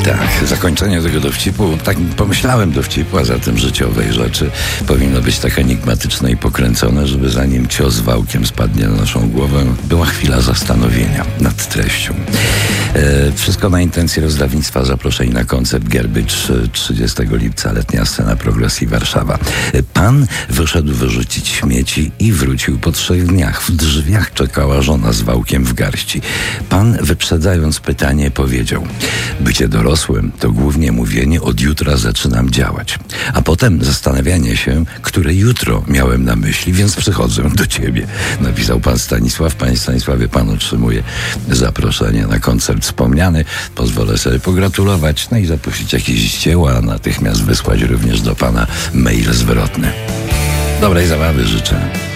Tak, zakończenie tego dowcipu, tak pomyślałem dowcipu, a zatem życiowej rzeczy, powinno być tak enigmatyczne i pokręcone, żeby zanim cios wałkiem spadnie na naszą głowę, była chwila zastanowienia nad treścią. Wszystko na intencje rozdawnictwa. Zaproszeni na koncert Gerbycz 30 lipca, letnia scena Progresji Warszawa. Pan wyszedł wyrzucić śmieci i wrócił po 3 dniach. W drzwiach czekała żona z wałkiem w garści. Pan, wyprzedzając pytanie, powiedział: bycie dorosłym to głównie mówienie: od jutra zaczynam działać. A potem zastanawianie się, które jutro miałem na myśli, więc przychodzę do ciebie. Napisał pan Stanisław. Panie Stanisławie, pan otrzymuje zaproszenie na koncert wspomniany. Pozwolę sobie pogratulować, no i zapuścić jakieś dzieła, a natychmiast wysłać również do pana mail zwrotny. Dobrej zabawy życzę.